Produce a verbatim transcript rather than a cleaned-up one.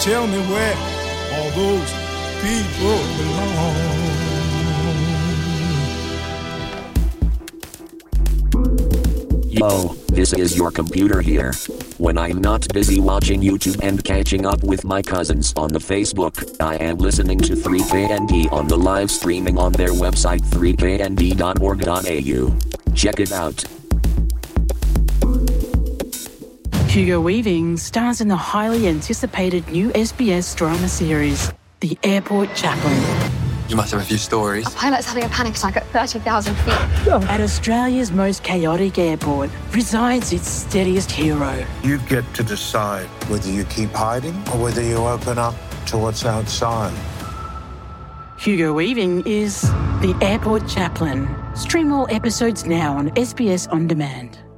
Tell me where all those people belong. Yo, this is your computer here. When I'm not busy watching YouTube and catching up with my cousins on the Facebook, I am listening to three K N D on the live streaming on their website three k n d dot org dot a u. Check it out. Hugo Weaving stars in the highly anticipated new S B S drama series, The Airport Chaplain. You must have a few stories. A pilot's having a panic attack at thirty thousand feet. At Australia's most chaotic airport resides its steadiest hero. You get to decide whether you keep hiding or whether you open up to what's outside. Hugo Weaving is The Airport Chaplain. Stream all episodes now on S B S On Demand.